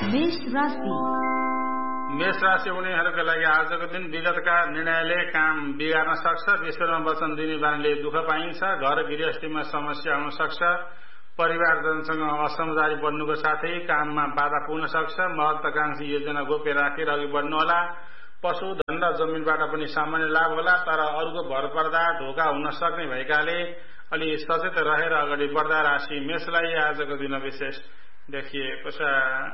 मेष राशि उनीहरूका लागि आजको दिन विगतका निर्णयले काम बिगार्न सक्छ। ईश्वरमा वचन दिने बानीले दुःख पाइन्छ। घर गृहस्थीमा समस्या आउन सक्छ। परिवारजनसँग असमझदारी बन्नुको साथै काममा बाधा पुग्न सक्छ। महत्वाकांक्षी योजना गोप्य राखेर अघि बढ्नुहोला। पशु धन र जमिनबाट पनि सामान्य लाभ होला, तर अरूको भर पर्दा धोका हुन सक्ने भएकाले अलि सचेत रहेर अगाडि बढ्दा राशि मेषलाई आजको दिन विशेष देखिएको छ।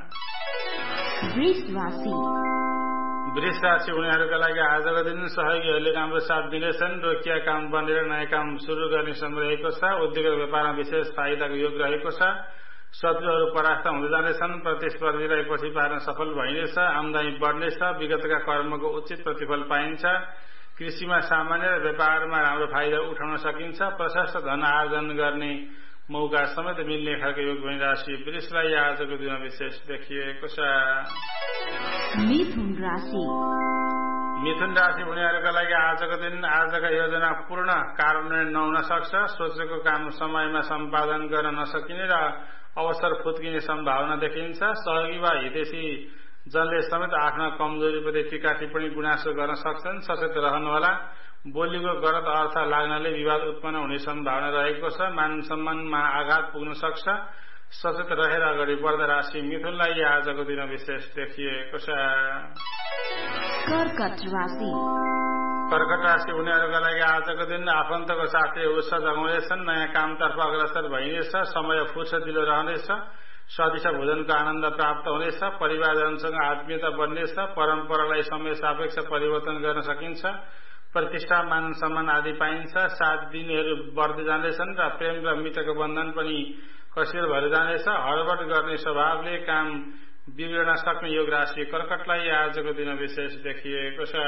वृष राशि उनीहरूका लागि आजको दिन सहयोगीहरूले राम्रो साथ दिनेछन्। रोकिया काम बनेर नयाँ काम सुरु गर्ने समय रहेको छ। उद्योग र व्यापारमा विशेष फाइदाको योग रहेको छ। शत्रुहरू परास्त हुँदै जानेछन्। प्रतिस्पर्धीलाई पछि पार्न सफल भइनेछ। आमदानी बढ्नेछ। विगतका कर्मको उचित प्रतिफल पाइन्छ। कृषिमा सामान्य र व्यापारमा राम्रो फाइदा उठाउन सकिन्छ। प्रशस्त धन आर्जन गर्ने मौका समेत मिल्ने खालको योग भई राशि वृषलाई आजको दिन विशेष देखिएको छ। मिथुन राशि उनीहरूका लागि आजको दिन आजका योजना पूर्ण कार्यान्वयन नहुन सक्छ। सोचेको काम समयमा सम्पादन गर्न नसकिने र अवसर फुत्किने सम्भावना देखिन्छ। सहयोगी वा हितैषी जनले समेत आफ्ना कमजोरीप्रति टीका टिप्पणी गुनासो गर्न सक्छन्। सचेत रहनुहोला। बोलीको गलत अर्थ लाग्नाले विवाद उत्पन्न हुने सम्भावना रहेको छ। मान सम्मानमा आघात पुग्न सक्छ। सचेत रहेर अगाडि बढ्दा राशि मिथुनलाई आजको दिन विशेष देखिएको छ। कर्कट राशि उनीहरूका लागि आजको दिन आफन्तको साथै उत्साह जगाउनेछन्। नयाँ कामतर्फ अग्रसर भइनेछ। समय फुर्सदिलो रहनेछ। स्वादिष्ट भोजनको आनन्द प्राप्त हुनेछ। परिवारजनसँग आत्मीयता बढ्नेछ। परम्परालाई समय सापेक्ष परिवर्तन गर्न सकिन्छ। प्रतिष्ठा मान सम्मान आदि पाइन्छ। 7 दिनहरू बढ्दै जानेछन् र प्रेम र मित्रको बन्धन पनि कसिलो भएर जानेछ। हडबड गर्ने स्वभावले काम बिग्रन सक्ने योग राशि कर्कटलाई आजको दिन विशेष देखिएको छ।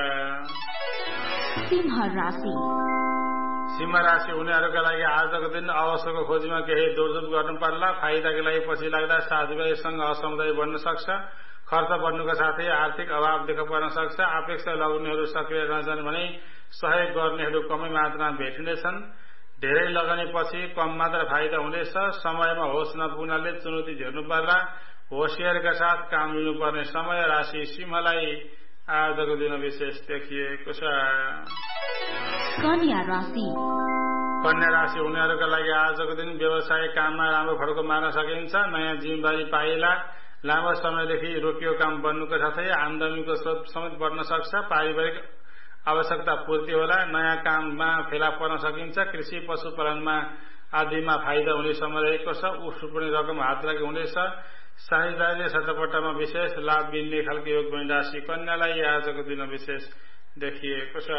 सिंह राशि उनीहरूका लागि आजको दिन अवसरको खोजीमा केही दौडधुप गर्नु पर्ला। फाइदाको लागि पछि लाग्दा साथीभाइसँग असमझदारी बढ्न सक्छ। खर्च बढ्नुका साथै आर्थिक अभाव देखा पर्न सक्छ। अपेक्षा लगाउनेहरू सक्रिय रहन्छन् भने सहयोग गर्नेहरू कमै मात्रामा भेटिनेछन्। धेरै लगानीपछि कम मात्र फाइदा हुनेछ। समयमा होस नपुग्नाले चुनौती झेल्नु पर्ला। होसियारका साथ काम लिनुपर्ने समय राशि सिंहलाई आजको दिन विशेष देखिएको छ। कन्या राशि उनीहरूका लागि आजको दिन व्यवसाय काममा राम्रो फड्को मार्न सकिन्छ। नयाँ जिम्मेवारी पाइला। लामो समयदेखि रोकिएको काम बन्नुको साथै आमदानीको स्रोत समेत बढ्न सक्छ। पारिवारिक आवश्यकता पूर्ति होला। नयाँ काममा फेला पर्न सकिन्छ। कृषि पशुपालनमा आदिमा फाइदा हुने समय रहेको छ। उसुप्ने रकम हात लागि हुनेछ। साझेदारीले सट्टापट्टामा विशेष लाभ मिल्ने खालको योग बनी राशि कन्यालाई आजको दिन विशेष देखिएको छ।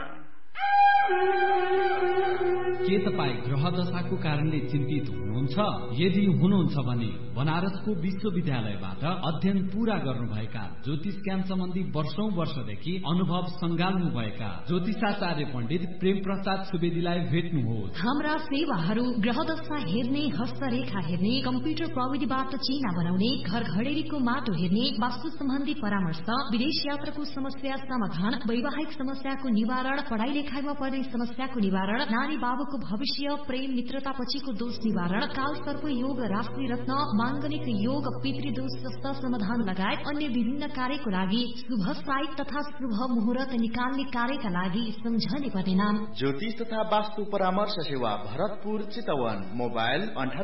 के तपाईँ ग्रह दशाको कारणले चिन्तित हुनुहुन्छ? यदि हुनुहुन्छ भने बनारसको विश्वविद्यालयबाट अध्ययन पूरा गर्नुभएका ज्योतिष ज्ञान सम्बन्धी वर्षौं वर्षदेखि अनुभव संगाल्नुभएका ज्योतिषाचार्य पण्डित प्रेम प्रसाद सुवेदीलाई भेट्नुहोस्। हाम्रा सेवाहरू ग्रह दशा हेर्ने, हस्तरेखा हेर्ने, कम्प्युटर प्रविधिबाट चिना बनाउने, घर घडेरीको माटो हेर्ने, वास्तु सम्बन्धी परामर्श, विदेश यात्राको समस्या समाधान, वैवाहिक समस्याको निवारण, पढाइ लेखाइमा पर्ने समस्याको निवारण, नानी बाबुको भविष्य, प्रेम मित्रता पछिको दोष निवारण, काल सर्प योग, राशि रत्न, मांगलिक योग, पितृदोष जस्ता समाधान लगायत अन्य विभिन्न कार्यको लागि शुभ साइट तथा शुभ मुहूर्त निकाल्ने कार्यका लागि सम्झने पर्ने नाम ज्योतिष तथा वास्तु परामर्श सेवा भरतपुर चितवन। मोबाइल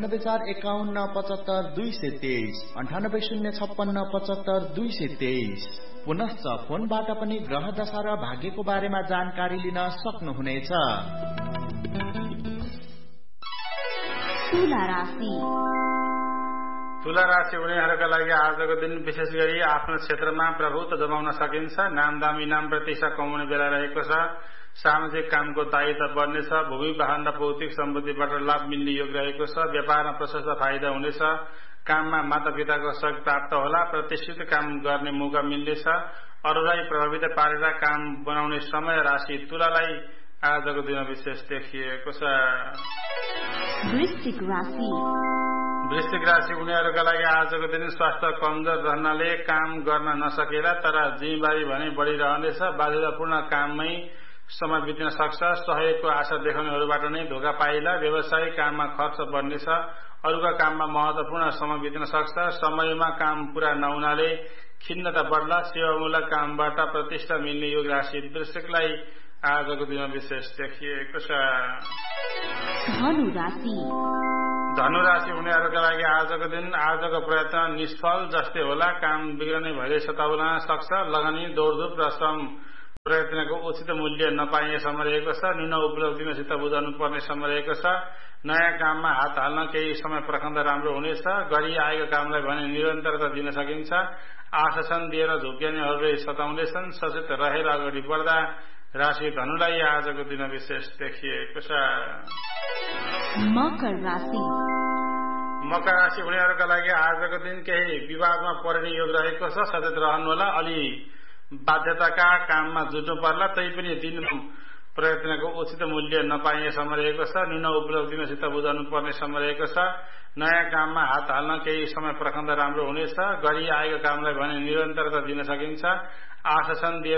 9841575223 9806575223। पुनश्च फोनबाट पनि ग्रह दशा र भाग्यको बारेमा जानकारी लिन सक्नुहुनेछ। तुला राशि उनीहरूका लागि आजको दिन विशेष गरी आफ्नो क्षेत्रमा प्रभुत्व जमाउन सकिन्छ। नामदाम इनाम प्रतिष्ठा कमाउने बेला रहेको छ। सामाजिक कामको दायित्व बढ्नेछ। भूमि वाहन र भौतिक सम्पत्तिबाट लाभ मिल्ने योग रहेको छ। व्यापारमा प्रशस्त फाइदा हुनेछ। काममा माता पिताको सहयोग प्राप्त होला। प्रतिष्ठित काम गर्ने मौका मिल्नेछ। अरूलाई प्रभावित पारेर काम बनाउने समय राशि तुलालाई आजको दिन विशेष देखिएको छ। वृश्चिक राशि उनीहरूका लागि आजको दिन स्वास्थ्य कमजोर रहनाले काम गर्न नसकेला, तर जिम्मेवारी भने बढिरहनेछ। बाध्यतापूर्ण काममै समय बित्न सक्छ। सहयोगको आशा देखाउनेहरूबाट नै धोका पाइला। व्यवसायिक काममा खर्च बढ्नेछ। अरूका काममा महत्वपूर्ण समय बित्न सक्छ। समयमा काम पूरा नहुनाले खिन्नता बढ्ला। सेवामूलक कामबाट प्रतिष्ठा मिल्ने योग राशि वृश्चिकलाई आजको दिनमा विशेष देखिएको छ। धनुराशि हुनेहरूका लागि आजको प्रयत्न निष्फल जस्तै होला। काम बिग्रने भएरै सताउन सक्छ। लगनी दौडधुप र श्रम प्रयत्नको उचित मूल्य नपाइएसम्म रहेको छ। न्यून उपलब्धिसित बुझाउनु पर्ने समय रहेको छ। नयाँ काममा हात हाल्न केही समय पर्खँदा राम्रो हुनेछ। गरी आएको कामलाई भने निरन्तरता दिन सकिन्छ। आश्वासन दिएर झुक्किनेहरूले सताउँदैछन्। सचेत रहेर अगाडि बढ्दा राशि धनुलाई आजको दिन विशेष देखिएको छ। मकर राशि हुनेहरूका लागि आजको दिन केही विवादमा पर्ने योग रहेको छ। सचेत रहनुहोला। अलि बाध्यताका काममा जुट्नु पर्ला। तैपनि दिनमा प्रयत्नको उचित मूल्य नपाइएसम्म रहेको छ। न्यून उपलब्धिसित बुझाउनु पर्ने समय रहेको छ। नयाँ काममा हात हाल्न केही समय पर्खँदा राम्रो हुनेछ। गरी आएको कामलाई भने निरन्तरता दिन सकिन्छ। आश्वासन दिएर